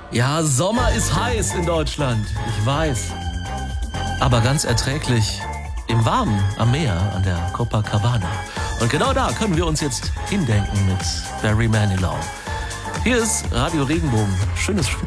Ja, Sommer ist heiß in Deutschland, ich weiß. Aber ganz erträglich im Warmen am Meer an der Copacabana. Und genau da können wir uns jetzt hindenken mit Barry Manilow. Hier ist Radio Regenbogen. Schönes